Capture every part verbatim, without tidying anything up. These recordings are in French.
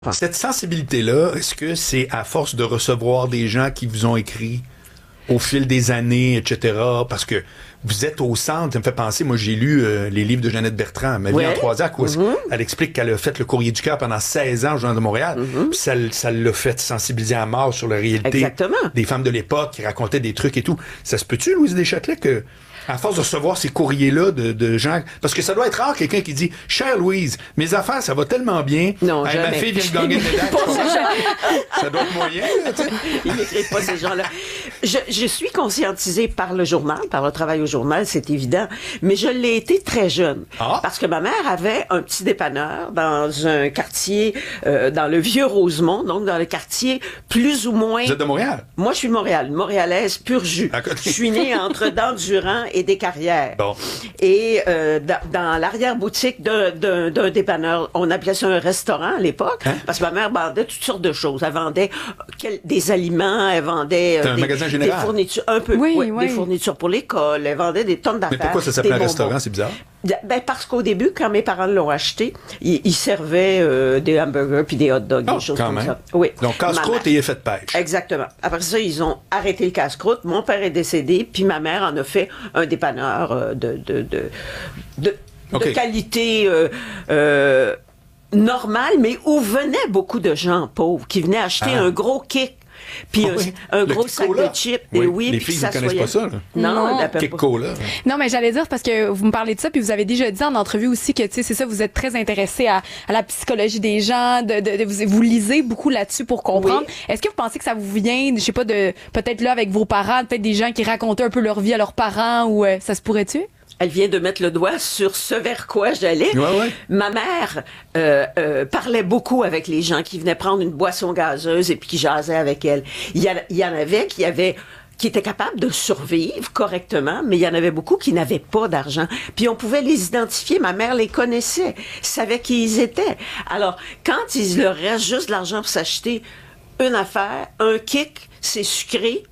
Cette sensibilité-là, est-ce que c'est à force de recevoir des gens qui vous ont écrit au fil des années, et cetera, parce que vous êtes au centre, ça me fait penser, moi j'ai lu euh, les livres de Jeannette Bertrand, Ma vie ouais. en trois actes, où mm-hmm. elle explique qu'elle a fait le Courrier du cœur pendant seize ans au Journal de Montréal, mm-hmm. puis ça, ça l'a fait sensibiliser à mort sur la réalité Exactement. des femmes de l'époque qui racontaient des trucs et tout. Ça se peut-tu, Louise Deschâtelet, que à force de recevoir ces courriers-là de, de gens... Parce que ça doit être rare, quelqu'un qui dit « Chère Louise, mes affaires, ça va tellement bien. Non, hey, jamais. Ma fille vient de gagner une médaille. » Ça doit être moyen, là, tu sais. Ils n'écrivent pas, ces gens-là. Je, je suis conscientisée par le journal, par le travail au journal, c'est évident, mais je l'ai été très jeune. Ah. Parce que ma mère avait un petit dépanneur dans un quartier, euh, dans le Vieux-Rosemont, donc dans le quartier plus ou moins... Vous êtes de Montréal? Moi, je suis de Montréal, une Montréalaise pur jus. Je suis née entre Dent-Durand et Descarrières. Bon. Et euh, dans, dans l'arrière-boutique d'un, d'un, d'un dépanneur, on appelait ça un restaurant à l'époque, hein? Parce que ma mère vendait toutes sortes de choses. Elle vendait quel, des aliments, elle vendait euh, un des, magasin général. des fournitures, un peu, oui, ouais, oui. des fournitures pour l'école, elle vendait des tonnes d'affaires. Mais pourquoi ça s'appelait un restaurant, c'est bizarre? Ben parce qu'au début, quand mes parents l'ont acheté, ils, ils servaient euh, des hamburgers puis des hot dogs, oh, des choses quand comme même. ça. Oui. Donc casse-croûte et effet de pêche. Exactement. Après ça, ils ont arrêté le casse-croûte. Mon père est décédé, puis ma mère en a fait un dépanneur euh, de de de de, okay. de qualité. Euh, euh, normale, mais où venaient beaucoup de gens pauvres qui venaient acheter ah. un gros kick. Puis oh, oui. un, un gros sac cola. de chips. Oui, et oui, les puis filles ça ne connaissent pas ça. Là. Non, non. Kick cola. Non, mais j'allais dire parce que vous me parlez de ça, puis vous avez déjà dit en entrevue aussi que, tu sais, c'est ça, vous êtes très intéressé à, à la psychologie des gens, de, de, de vous, vous lisez beaucoup là-dessus pour comprendre. Oui. Est-ce que vous pensez que ça vous vient, je sais pas, de peut-être là avec vos parents, peut-être des gens qui racontaient un peu leur vie à leurs parents, ou euh, ça se pourrait-tu? Elle vient de mettre le doigt sur ce vers quoi j'allais. Ouais, ouais. Ma mère euh, euh, parlait beaucoup avec les gens qui venaient prendre une boisson gazeuse et puis qui jasaient avec elle. Il y, a, il y en avait qui avaient qui étaient capables de survivre correctement, mais il y en avait beaucoup qui n'avaient pas d'argent. Puis on pouvait les identifier. Ma mère les connaissait, savait qui ils étaient. Alors, quand il leur reste juste de l'argent pour s'acheter une affaire, un kick, c'est sucré,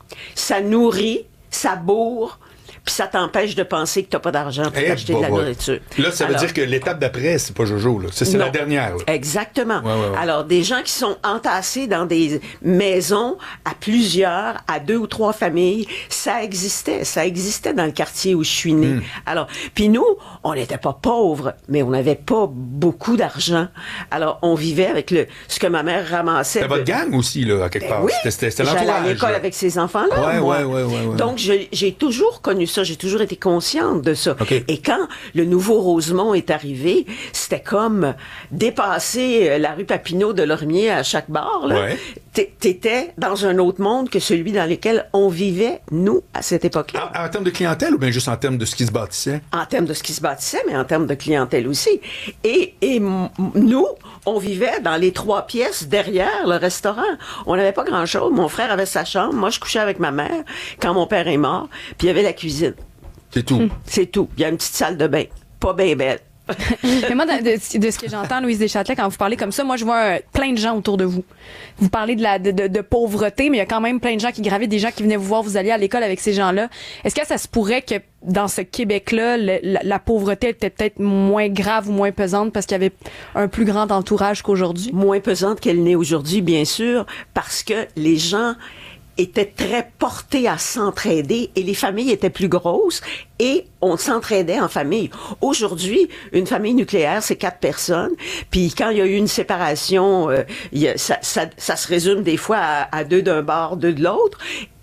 ça nourrit, ça bourre, puis ça t'empêche de penser que t'as pas d'argent pour hey, t'acheter bah, de la ouais. nourriture. Là, ça Alors, veut dire que l'étape d'après, c'est pas Jojo, là. C'est, c'est la dernière, là. Exactement. Ouais, ouais, ouais. Alors, des gens qui sont entassés dans des maisons à plusieurs, à deux ou trois familles, ça existait. Ça existait dans le quartier où je suis née. Mm. Alors, puis nous, on n'était pas pauvres, mais on n'avait pas beaucoup d'argent. Alors, on vivait avec le ce que ma mère ramassait. C'était de... votre gang aussi, là, à quelque ben part. Oui. C'était, c'était, c'était l'entourage. J'allais à l'école là. Avec ces enfants-là, ouais, moi. Ouais, ouais, ouais, ouais. Donc, je, j'ai toujours connu ça. J'ai toujours été consciente de ça. Okay. Et quand le nouveau Rosemont est arrivé, c'était comme dépasser la rue Papineau de Lormier à chaque bar. Là. Ouais. T'étais dans un autre monde que celui dans lequel on vivait, nous, à cette époque-là. En, en termes de clientèle ou bien juste en termes de ce qui se bâtissait? En termes de ce qui se bâtissait, mais en termes de clientèle aussi. Et, et m- nous, on vivait dans les trois pièces derrière le restaurant. On n'avait pas grand-chose. Mon frère avait sa chambre. Moi, je couchais avec ma mère quand mon père est mort. Puis il y avait la cuisine. C'est tout. C'est tout. Il y a une petite salle de bain. Pas bien belle. Mais moi, de, de, de ce que j'entends, Louise Deschâtelet, quand vous parlez comme ça, moi, je vois euh, plein de gens autour de vous. Vous parlez de la de, de, de pauvreté, mais il y a quand même plein de gens qui gravitent, des gens qui venaient vous voir, vous alliez à l'école avec ces gens-là. Est-ce que ça se pourrait que dans ce Québec-là, le, la, la pauvreté était peut-être moins grave ou moins pesante parce qu'il y avait un plus grand entourage qu'aujourd'hui? Moins pesante qu'elle n'est aujourd'hui, bien sûr, parce que les gens étaient très portés à s'entraider et les familles étaient plus grosses et on s'entraidait en famille. Aujourd'hui, une famille nucléaire, c'est quatre personnes. Puis quand il y a eu une séparation, euh, il y a, ça, ça, ça se résume des fois à, à deux d'un bord, deux de l'autre.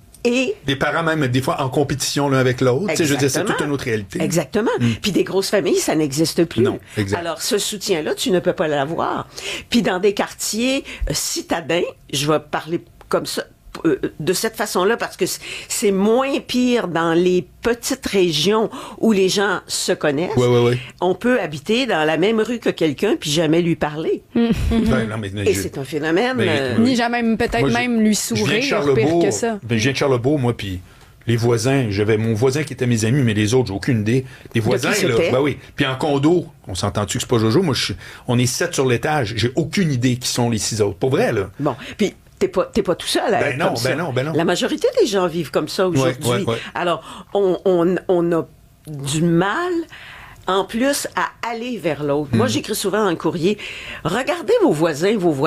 Et des parents même des fois en compétition l'un avec l'autre. Je veux dire, c'est toute une autre réalité. Exactement. Mm. Puis des grosses familles, ça n'existe plus. Non, exact. Alors ce soutien-là, tu ne peux pas l'avoir. Puis dans des quartiers euh, citadins, je vais parler comme ça, de cette façon-là, parce que c'est moins pire dans les petites régions où les gens se connaissent. Ouais, ouais, ouais. On peut habiter dans la même rue que quelqu'un puis jamais lui parler. ben, non, mais, mais Et je... c'est un phénomène. Mais, euh... Ni jamais, peut-être moi, même lui sourire, pire que ça. Ben, je viens de Charlebourg, moi, puis les voisins, j'avais mon voisin qui était mes amis, mais les autres, j'ai aucune idée. Les voisins, là, ben oui. Puis en condo, on s'entend-tu que c'est pas Jojo? Moi, je, on est sept sur l'étage. J'ai aucune idée qui sont les six autres. Pour vrai, là. Bon, puis T'es pas, t'es pas tout seul à ben être non, comme ben ça. Non, ben non. La majorité des gens vivent comme ça aujourd'hui. Ouais, ouais, ouais. Alors, on, on, on a du mal en plus à aller vers l'autre. Mmh. Moi, j'écris souvent un courrier. Regardez vos voisins, vos voisins.